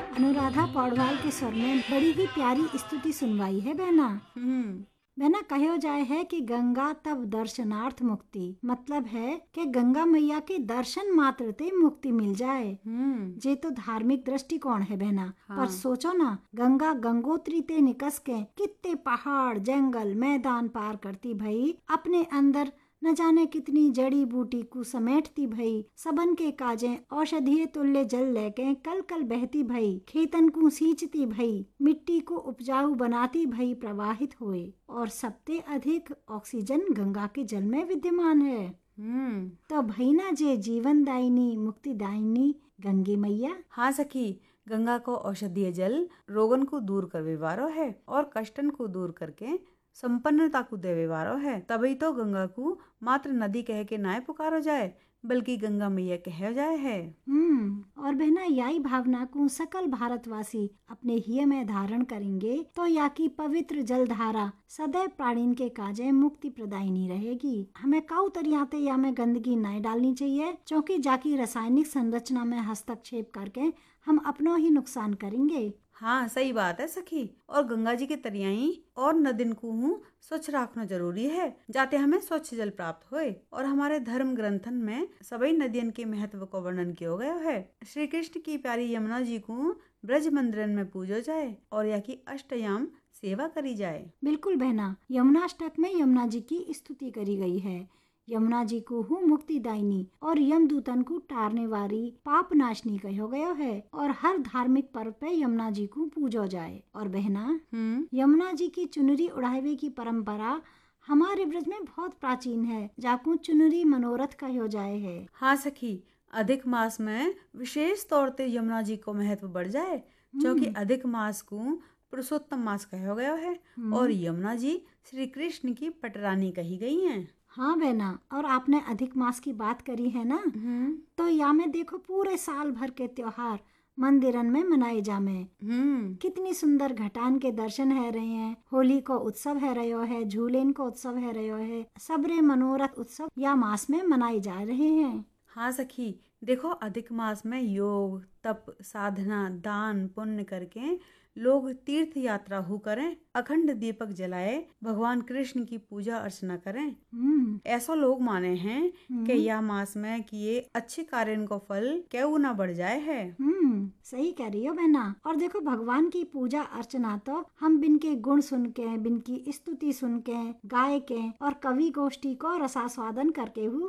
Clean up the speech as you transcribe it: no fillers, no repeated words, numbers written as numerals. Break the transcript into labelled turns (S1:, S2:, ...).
S1: अनुराधा पौडवाल के स्वर में बड़ी ही प्यारी स्तुति सुनवाई है बहना। बहना कहो जाए है कि गंगा तब दर्शनार्थ मुक्ति, मतलब है कि गंगा मैया के दर्शन मात्र ते मुक्ति मिल जाए। जे तो धार्मिक दृष्टिकोण है बहना।
S2: हाँ।
S1: पर सोचो ना, गंगा गंगोत्री ते निकस के कितने पहाड़ जंगल मैदान पार करती भई, अपने अंदर न जाने कितनी जड़ी बूटी को समेटती भई, सबन के काजे औषधीय तुल्य जल लेके कल कल बहती भई, खेतन को सींचती भई, मिट्टी को उपजाऊ बनाती भई प्रवाहित हुए, और सबसे अधिक ऑक्सीजन गंगा के जल में विद्यमान है। तो भई ना जे जीवन दायिनी मुक्ति दायिनी गंगे मैया।
S2: हाँ सखी, गंगा को औषधीय जल रोगन को दूर करवे वारो है और कष्टन को दूर करके संपन्नता को देवे वारो है। तभी तो गंगा को मात्र नदी कह के ना पुकारो जाए, बल्कि गंगा मैया कहे जाए है।
S1: और बहना यही भावना को सकल भारतवासी अपने हिय में धारण करेंगे तो या की पवित्र जलधारा सदैव प्राणीन के काजे मुक्ति प्रदायिनी रहेगी। हमें काउ तरियाते या में गंदगी नहीं डालनी चाहिए, क्योंकि जाकी रासायनिक संरचना में हस्तक्षेप करके हम अपनों ही नुकसान करेंगे।
S2: हाँ सही बात है सखी। और गंगा जी के तरियाई और नदिन को स्वच्छ रखना जरूरी है, जाते हमें स्वच्छ जल प्राप्त होए। और हमारे धर्म ग्रंथन में सभी नदियन के महत्व को वर्णन किया गया है। श्री कृष्ण की प्यारी यमुना जी को ब्रज मंदिरन में पूजो जाए और या की अष्टयाम सेवा करी जाए।
S1: बिल्कुल बहना, यमुनाष्टक में यमुना जी की स्तुति करी गई है। यमुना जी को हूँ मुक्तिदायिनी और यमदूतन को टारने वाली पाप नाशनी कहो गयो है, और हर धार्मिक पर्व पे यमुना जी को पूजो जाए। और बहना, यमुना जी की चुनरी उड़ावे की परंपरा हमारे ब्रज में बहुत प्राचीन है, जाको चुनरी मनोरथ कहो जाए है।
S2: हाँ सखी, अधिक मास में विशेष तौर पे यमुना जी को महत्व बढ़ जाए, क्योंकि अधिक मास को पुरुषोत्तम मास कहो गया है और यमुना जी श्री कृष्ण की पटरानी कही गई हैं।
S1: हाँ बहना, और आपने अधिक मास की बात करी है ना, तो या में देखो पूरे साल भर के त्योहार मंदिरन में मनाए जामे। कितनी सुंदर घटान के दर्शन है रहे हैं, होली को उत्सव है रहो है, झूलेन को उत्सव है रहो है, सबरे मनोरथ उत्सव या मास में मनाए जा रहे हैं।
S2: हाँ सखी, देखो अधिक मास में योग तप साधना दान पुण्य करके लोग तीर्थ यात्रा हो करें, अखंड दीपक जलाए, भगवान कृष्ण की पूजा अर्चना करें। ऐसा लोग माने हैं कि यह मास में किए अच्छे कार्य को फल क्यों ना बढ़ जाए है।
S1: सही कह रही हो बहना। और देखो भगवान की पूजा अर्चना तो हम बिन के गुण सुन के, बिन की स्तुति सुन के, गाय के और कवि गोष्ठी को रसास्वादन करके